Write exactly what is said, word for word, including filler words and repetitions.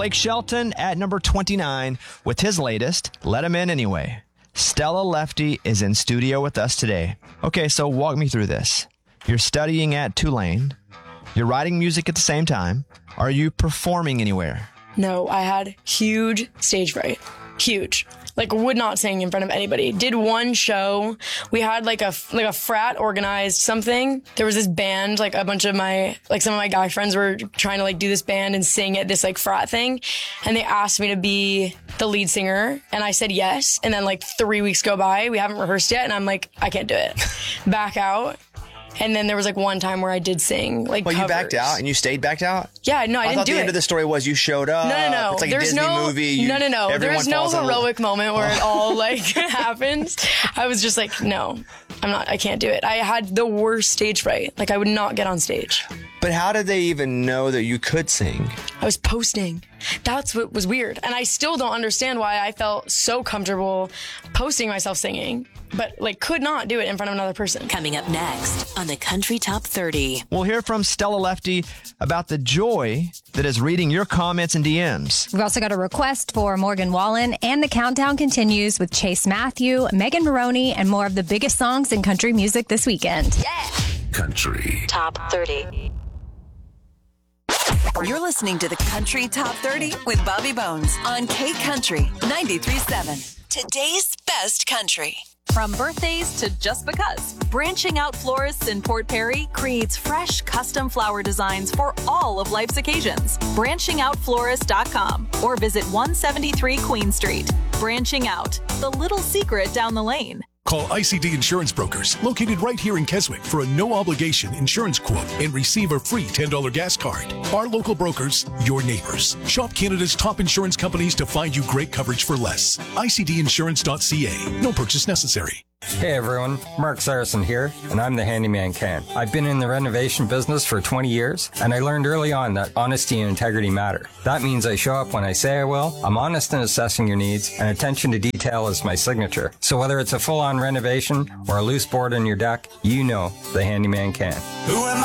Blake Shelton at number twenty-nine with his latest, Let 'Em In Anyway. Stella Lefty is in studio with us today. Okay, so walk me through this. You're studying at Tulane. You're writing music at the same time. Are you performing anywhere? No, I had huge stage fright. Huge. Like, would not sing in front of anybody. Did one show. We had like a like a frat organized something. There was this band, like a bunch of my, like some of my guy friends were trying to like do this band and sing at this like frat thing. And they asked me to be the lead singer. And I said yes. And then like three weeks go by. We haven't rehearsed yet. And I'm like, I can't do it. Back out. And then there was like one time where I did sing like Well, covers. you backed out and you stayed backed out? Yeah, no, I, I didn't thought do the it. end of the story was you showed up. No, no, no. It's like There's a Disney no, movie. You, no, no, no. everyone There's no falls in love. heroic moment where it all like happens. I was just like, no, I'm not, I can't do it. I had the worst stage fright. Like I would not get on stage. But how did they even know that you could sing? I was posting. That's what was weird. And I still don't understand why I felt so comfortable posting myself singing, but like could not do it in front of another person. Coming up next on the Country Top thirty. We'll hear from Stella Lefty about the joy that is reading your comments and D Ms. We've also got a request for Morgan Wallen, and the countdown continues with Chase Matthew, Megan Maroney, and more of the biggest songs in country music this weekend. Yeah. Country Top thirty. You're listening to the Country Top thirty with Bobby Bones on K Country ninety-three point seven. Today's best country. From birthdays to just because, Branching Out Florists in Port Perry creates fresh, custom flower designs for all of life's occasions. branching out florist dot com or visit one seventy-three Queen Street. Branching Out, the little secret down the lane. Call I C D Insurance Brokers, located right here in Keswick, for a no-obligation insurance quote and receive a free ten dollars gas card. Our local brokers, your neighbors. Shop Canada's top insurance companies to find you great coverage for less. I C D insurance dot C A. No purchase necessary. Hey everyone, Mark Saracen here, and I'm the Handyman Can. I've been in the renovation business for twenty years, and I learned early on that honesty and integrity matter. That means I show up when I say I will, I'm honest in assessing your needs, and attention to detail is my signature. So whether it's a full-on renovation or a loose board in your deck, you know the Handyman Can. Who am